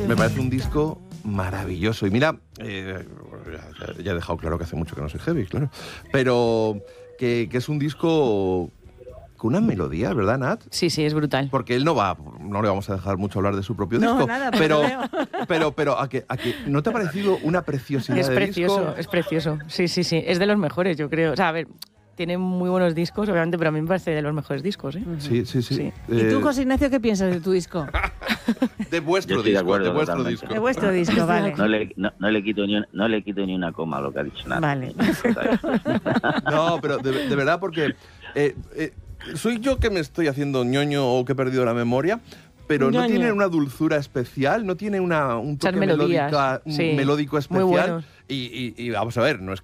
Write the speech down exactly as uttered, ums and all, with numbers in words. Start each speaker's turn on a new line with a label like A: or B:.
A: Me parece un disco maravilloso. Y mira, eh, ya, ya he dejado claro que hace mucho que no soy heavy, claro. Pero que, que es un disco con una melodía, ¿verdad, Nat?
B: Sí, sí, es brutal.
A: Porque él no va, no le vamos a dejar mucho hablar de su propio
C: No,
A: disco.
C: nada,
A: pero,
C: pero,
A: pero, pero ¿a que, a que no te ha parecido una preciosidad
B: Es
A: de
B: precioso,
A: disco?
B: es precioso. Sí, sí, sí. Es de los mejores, yo creo. O sea, a ver, tiene muy buenos discos, obviamente, pero a mí me parece de los mejores discos, ¿eh?
A: Sí, sí, sí.
B: Sí.
C: ¿Y tú,
A: Eh,
C: José Ignacio, qué piensas de tu disco?
A: de vuestro
D: Yo estoy de
A: disco,
D: acuerdo
A: de vuestro
D: totalmente.
A: disco.
C: De vuestro disco, vale.
D: No le, no, no le quito ni una, no le quito ni una coma a lo que ha dicho nada.
C: Vale.
A: No, pero de, de verdad, porque eh, eh, soy yo que me estoy haciendo ñoño o que he perdido la memoria, pero no
C: Ñoño.
A: tiene una dulzura especial, no tiene una, un
B: Esas
A: toque
B: melodías,
A: melódica-
B: sí,
A: melódico
B: muy
A: especial.
B: buenos.
A: Y, y, y vamos a ver, no es